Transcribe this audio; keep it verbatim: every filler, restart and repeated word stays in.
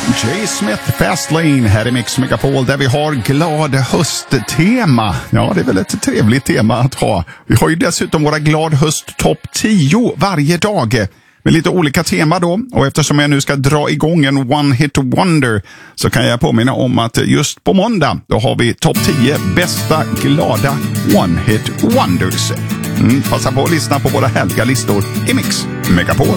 Jay Smith, Fastlane, här i Mix Megapol där vi har glad hösttema. Ja, det är väl ett trevligt tema att ha. Vi har ju dessutom våra glad höst topp tio varje dag med lite olika tema då. Och eftersom jag nu ska dra igång en One Hit Wonder så kan jag påminna om att just på måndag då har vi topp tio bästa glada One Hit Wonders. Mm, passa på att lyssna på våra härliga listor i Mix Megapol.